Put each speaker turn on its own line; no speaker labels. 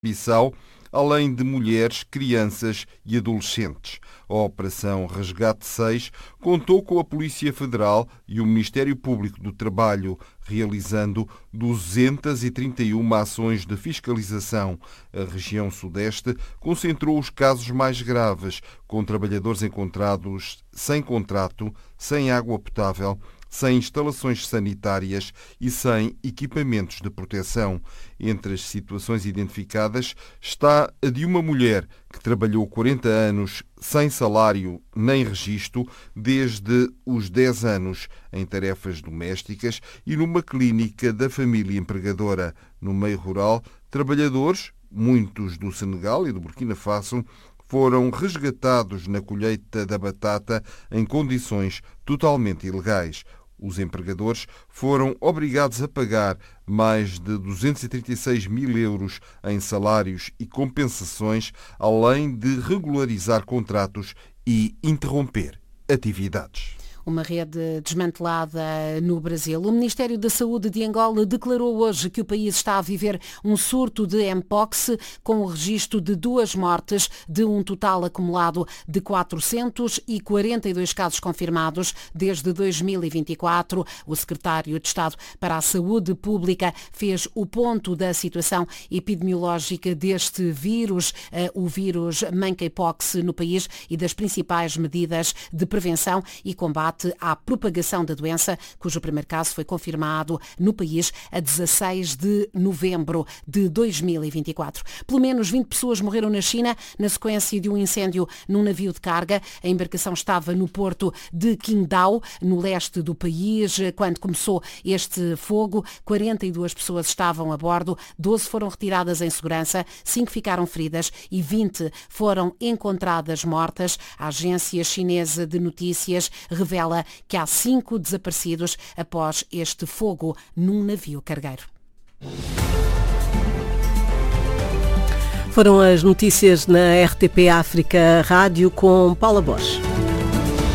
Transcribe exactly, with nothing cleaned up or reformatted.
Bissau, além de mulheres, crianças e adolescentes. A Operação Resgate seis contou com a Polícia Federal e o Ministério Público do Trabalho, realizando duzentas e trinta e uma ações de fiscalização. A região Sudeste concentrou os casos mais graves, com trabalhadores encontrados sem contrato, sem água potável, sem instalações sanitárias e sem equipamentos de proteção. Entre as situações identificadas está a de uma mulher que trabalhou quarenta anos sem salário nem registro desde os dez anos em tarefas domésticas e numa clínica da família empregadora. No meio rural, trabalhadores, muitos do Senegal e do Burkina Faso, foram resgatados na colheita da batata em condições totalmente ilegais. Os empregadores foram obrigados a pagar mais de duzentos e trinta e seis mil euros em salários e compensações, além de regularizar contratos e interromper atividades.
Uma rede desmantelada no Brasil. O Ministério da Saúde de Angola declarou hoje que o país está a viver um surto de Mpox, com o registro de duas mortes, de um total acumulado de quatrocentos e quarenta e dois casos confirmados desde dois mil e vinte e quatro. O secretário de Estado para a Saúde Pública fez o ponto da situação epidemiológica deste vírus, o vírus Monkeypox, no país e das principais medidas de prevenção e combate à propagação da doença, cujo primeiro caso foi confirmado no país a dezasseis de novembro de dois mil e vinte e quatro. Pelo menos vinte pessoas morreram na China na sequência de um incêndio num navio de carga. A embarcação estava no porto de Qingdao, no leste do país, quando começou este fogo. quarenta e duas pessoas estavam a bordo, doze foram retiradas em segurança, cinco ficaram feridas e vinte foram encontradas mortas. A agência chinesa de notícias revela que há cinco desaparecidos após este fogo num navio cargueiro.
Foram as notícias na R T P África Rádio com Paula Bosch.